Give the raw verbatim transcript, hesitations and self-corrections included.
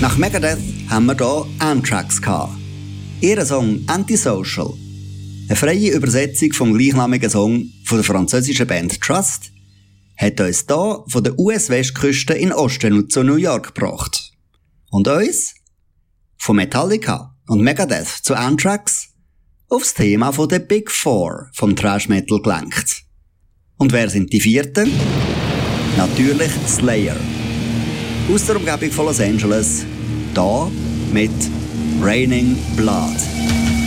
Nach Megadeth haben wir hier Anthrax gehabt. Ihr Song Antisocial, eine freie Übersetzung vom gleichnamigen Song von der französischen Band Trust, hat uns hier von der U S-Westküste in Osten zu New York gebracht. Und uns von Metallica und Megadeth zu Anthrax aufs Thema von der Big Four vom Thrash Metal gelenkt. Und wer sind die Vierten? Natürlich Slayer. Aus der Umgebung von Los Angeles, da mit Raining Blood.